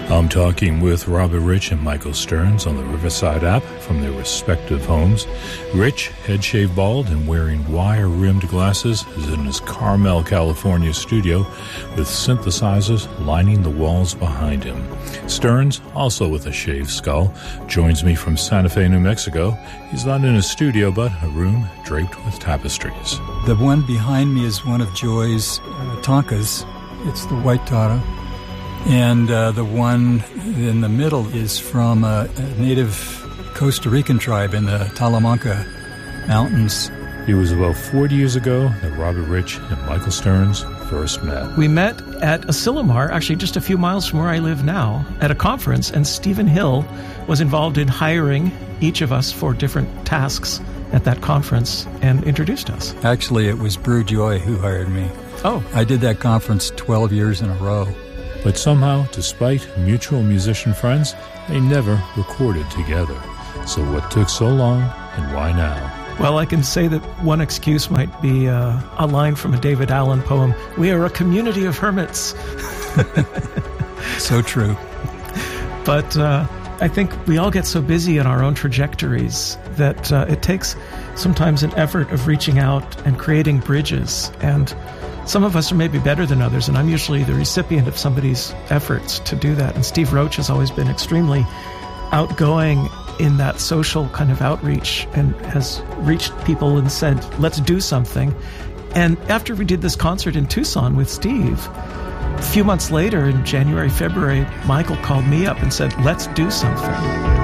I'm talking with Robert Rich and Michael Stearns on the Riverside app from their respective homes. Rich, head-shaved bald and wearing wire-rimmed glasses, is in his Carmel, California studio with synthesizers lining the walls behind him. Stearns, also with a shaved skull, joins me from Santa Fe, New Mexico. He's not in a studio, but a room draped with tapestries. The one behind me is one of Joy's tonkas. It's the White Tara. And the one in the middle is from a native Costa Rican tribe in the Talamanca Mountains. It was about 40 years ago that Robert Rich and Michael Stearns first met. We met at Asilomar, actually just a few miles from where I live now, at a conference, and Stephen Hill was involved in hiring each of us for different tasks at that conference and introduced us. Actually, it was Brew Joy who hired me. Oh. I did that conference 12 years in a row. But somehow, despite mutual musician friends, they never recorded together. So what took so long, and why now? Well, I can say that one excuse might be a line from a David Allen poem, "We are a community of hermits." So true. But I think we all get so busy in our own trajectories that it takes sometimes an effort of reaching out and creating bridges. And some of us are maybe better than others, and I'm usually the recipient of somebody's efforts to do that. And Steve Roach has always been extremely outgoing in that social kind of outreach and has reached people and said, let's do something. And after we did this concert in Tucson with Steve, a few months later in January, February, Michael called me up and said, let's do something.